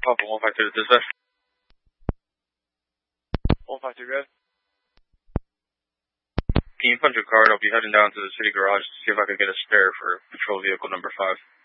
Papa 152 to dispatch. 152, good. Can you punch your card? I'll be heading down to the city garage to see if I can get a spare for patrol vehicle number 5.